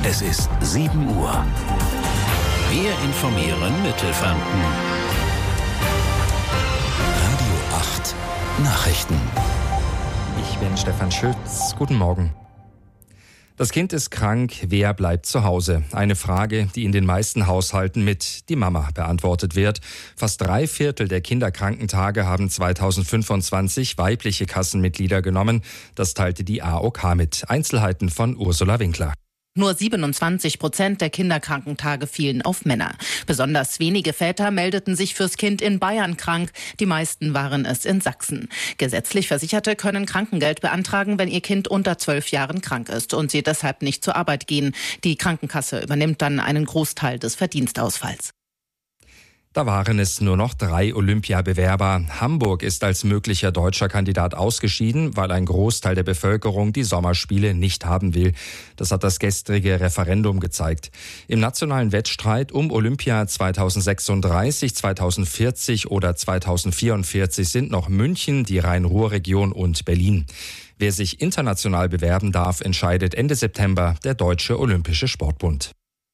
Es ist 7 Uhr. Wir informieren Mittelfranken. Radio 8 Nachrichten. Ich bin Stefan Schütz. Guten Morgen. Das Kind ist krank, wer bleibt zu Hause? Eine Frage, die in den meisten Haushalten mit die Mama beantwortet wird. Fast 3/4 der Kinderkrankentage haben 2025 weibliche Kassenmitglieder genommen. Das teilte die AOK mit. Einzelheiten von Ursula Winkler. Nur 27% der Kinderkrankentage fielen auf Männer. Besonders wenige Väter meldeten sich fürs Kind in Bayern krank. Die meisten waren es in Sachsen. Gesetzlich Versicherte können Krankengeld beantragen, wenn ihr Kind unter 12 Jahren krank ist und sie deshalb nicht zur Arbeit gehen. Die Krankenkasse übernimmt dann einen Großteil des Verdienstausfalls. Da waren es nur noch 3 Olympiabewerber. Hamburg ist als möglicher deutscher Kandidat ausgeschieden, weil ein Großteil der Bevölkerung die Sommerspiele nicht haben will. Das hat das gestrige Referendum gezeigt. Im nationalen Wettstreit um Olympia 2036, 2040 oder 2044 sind noch München, die Rhein-Ruhr-Region und Berlin. Wer sich international bewerben darf, entscheidet Ende September der Deutsche Olympische Sportbund.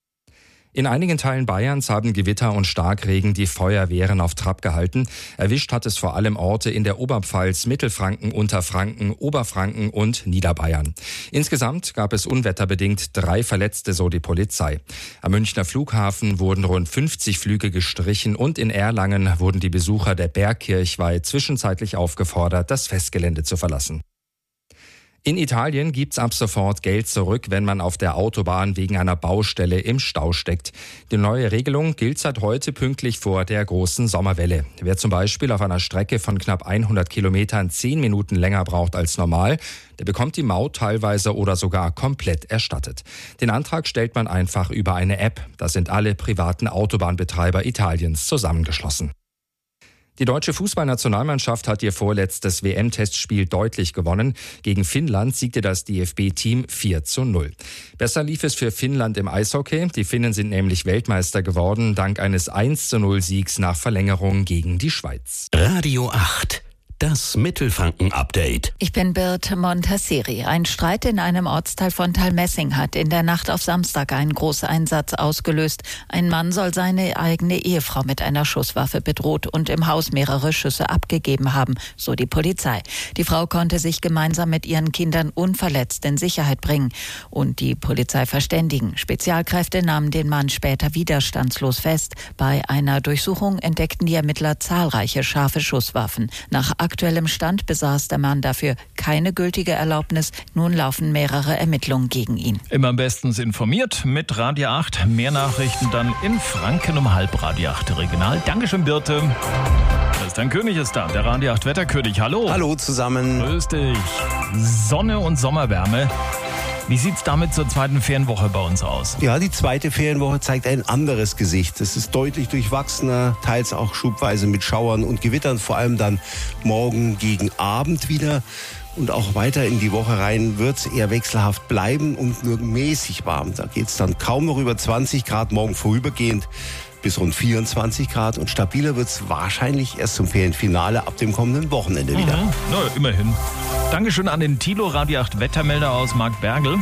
In einigen Teilen Bayerns haben Gewitter und Starkregen die Feuerwehren auf Trab gehalten. Erwischt hat es vor allem Orte in der Oberpfalz, Mittelfranken, Unterfranken, Oberfranken und Niederbayern. Insgesamt gab es unwetterbedingt 3 Verletzte, so die Polizei. Am Münchner Flughafen wurden rund 50 Flüge gestrichen und in Erlangen wurden die Besucher der Bergkirchweih zwischenzeitlich aufgefordert, das Festgelände zu verlassen. In Italien gibt's ab sofort Geld zurück, wenn man auf der Autobahn wegen einer Baustelle im Stau steckt. Die neue Regelung gilt seit heute pünktlich vor der großen Sommerwelle. Wer zum Beispiel auf einer Strecke von knapp 100 Kilometern 10 Minuten länger braucht als normal, der bekommt die Maut teilweise oder sogar komplett erstattet. Den Antrag stellt man einfach über eine App. Da sind alle privaten Autobahnbetreiber Italiens zusammengeschlossen. Die deutsche Fußballnationalmannschaft hat ihr vorletztes WM-Testspiel deutlich gewonnen. Gegen Finnland siegte das DFB-Team 4:0. Besser lief es für Finnland im Eishockey. Die Finnen sind nämlich Weltmeister geworden, dank eines 1:0-Siegs nach Verlängerung gegen die Schweiz. Radio 8. Das Mittelfranken-Update. Ich bin Birte Montasseri. Ein Streit in einem Ortsteil von Thalmessing hat in der Nacht auf Samstag einen Großeinsatz ausgelöst. Ein Mann soll seine eigene Ehefrau mit einer Schusswaffe bedroht und im Haus mehrere Schüsse abgegeben haben, so die Polizei. Die Frau konnte sich gemeinsam mit ihren Kindern unverletzt in Sicherheit bringen und die Polizei verständigen. Spezialkräfte nahmen den Mann später widerstandslos fest. Bei einer Durchsuchung entdeckten die Ermittler zahlreiche scharfe Schusswaffen. Nach aktuellem Stand besaß der Mann dafür keine gültige Erlaubnis. Nun laufen mehrere Ermittlungen gegen ihn. Immer bestens informiert mit Radio 8. Mehr Nachrichten dann in Franken um 7:30 Radio 8 Regional. Dankeschön, Birte. Christian König ist da, der Radio 8 Wetterkönig. Hallo. Hallo zusammen. Grüß dich. Sonne und Sommerwärme. Wie sieht's damit zur zweiten Ferienwoche bei uns aus? Ja, die zweite Ferienwoche zeigt ein anderes Gesicht. Es ist deutlich durchwachsener, teils auch schubweise mit Schauern und Gewittern, vor allem dann morgen gegen Abend wieder. Und auch weiter in die Woche rein wird es eher wechselhaft bleiben und nur mäßig warm. Da geht es dann kaum noch über 20 Grad, morgen vorübergehend bis rund 24 Grad. Und stabiler wird es wahrscheinlich erst zum Ferienfinale ab dem kommenden Wochenende wieder. Na, immerhin. Dankeschön an den Tilo Radio 8 Wettermelder aus Markbergel.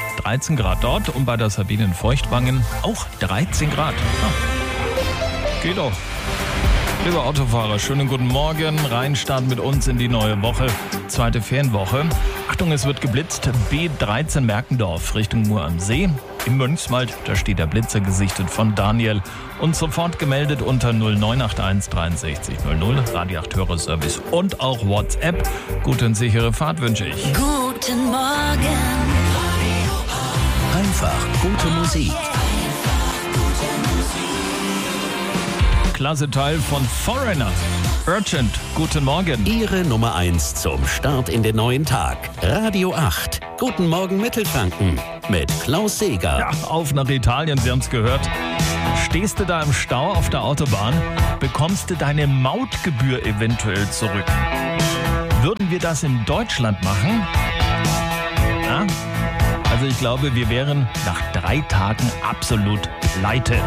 13 Grad dort und bei der Sabine in Feuchtwangen auch 13 Grad. Geht doch. Lieber Autofahrer, schönen guten Morgen. Reinstarten mit uns in die neue Woche. Zweite Ferienwoche. Achtung, es wird geblitzt. B13 Merkendorf Richtung Mur am See. Im Mönchswald, da steht der Blitzer gesichtet von Daniel. Und sofort gemeldet unter 0981 63 00. Radio 8 Hörerservice und auch WhatsApp. Gute und sichere Fahrt wünsche ich. Guten Morgen. Einfach gute Musik. Klasse Teil von Foreigner. Urgent, guten Morgen. Ihre Nummer 1 zum Start in den neuen Tag. Radio 8. Guten Morgen Mittelfranken. Mit Klaus Seeger. Ja, auf nach Italien, Sie haben es gehört. Stehst du da im Stau auf der Autobahn, bekommst du deine Mautgebühr eventuell zurück. Würden wir das in Deutschland machen? Ja? Also ich glaube, wir wären nach 3 Tagen absolut pleite.